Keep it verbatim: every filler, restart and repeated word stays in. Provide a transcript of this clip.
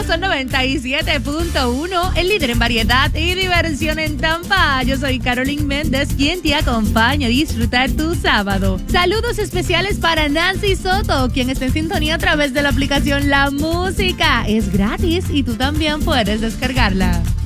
Son noventa y siete punto uno, el líder en variedad y diversión en Tampa. Yo soy Carolyn Méndez, quien te acompaña a disfrutar tu sábado. Saludos especiales para Nancy Soto, quien está en sintonía a través de la aplicación La Música. Es gratis y tú también puedes descargarla.